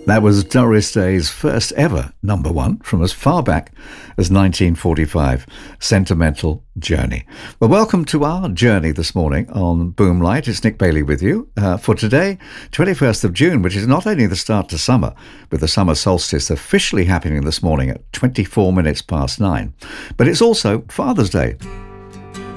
That was Doris Day's first ever number one from as far back as 1945, Sentimental Journey. Well, welcome to our journey this morning on Boomlight. It's Nick Bailey with you for today, 21st of June, which is not only the start to summer, with the summer solstice officially happening this morning at 24 minutes past 9, but it's also Father's Day.